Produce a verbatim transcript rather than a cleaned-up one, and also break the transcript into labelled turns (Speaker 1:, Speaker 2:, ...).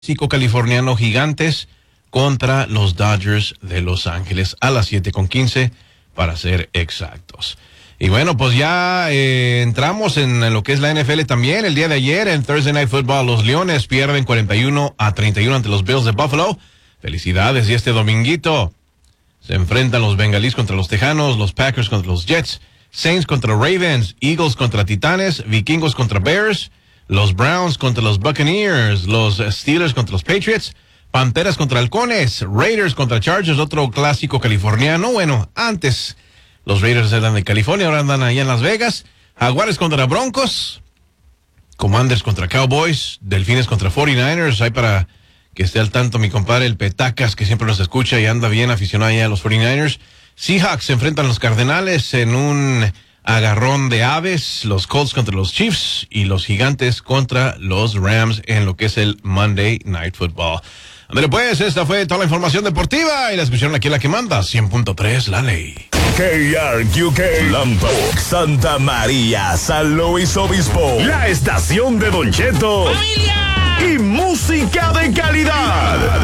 Speaker 1: Clásico californiano, Gigantes contra los Dodgers de Los Ángeles a las siete con quince para ser exactos. Y bueno, pues ya eh, entramos en lo que es la N F L también. El día de ayer en Thursday Night Football los Leones pierden cuarenta y uno a treinta y uno ante los Bills de Buffalo. Felicidades, y este dominguito se enfrentan los Bengalíes contra los Tejanos, los Packers contra los Jets, Saints contra Ravens, Eagles contra Titanes, Vikingos contra Bears, los Browns contra los Buccaneers, los Steelers contra los Patriots, Panteras contra Halcones, Raiders contra Chargers, otro clásico californiano. Bueno, antes los Raiders eran de California, ahora andan allá en Las Vegas. Jaguares contra Broncos, Commanders contra Cowboys, Delfines contra cuarenta y nueve ers. Hay para que esté al tanto mi compadre el Petacas, que siempre nos escucha y anda bien aficionado allá a los cuarenta y nueve ers. Seahawks se enfrentan a los Cardenales en un agarrón de aves, los Colts contra los Chiefs y los Gigantes contra los Rams en lo que es el Monday Night Football. André, pues, esta fue toda la información deportiva y la escucharon aquí en La que manda, cien punto tres, La Ley.
Speaker 2: K R Q K, Lambok, Santa María, San Luis Obispo, la estación de Don Cheto, ¡familia! Y música de calidad.